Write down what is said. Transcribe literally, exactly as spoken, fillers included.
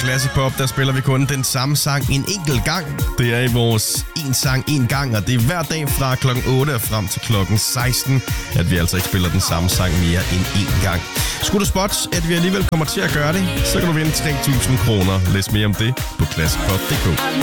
Classic Pop, der spiller vi kun den samme sang en enkelt gang. Det er i vores en sang en gang, og det er hver dag fra klokken otte og frem til klokken seksten, at vi altså ikke spiller den samme sang mere end én gang. Skulle du spotte, at vi alligevel kommer til at gøre det, så kan du vinde tre tusind kroner. Læs mere om det på classic pop punktum d k.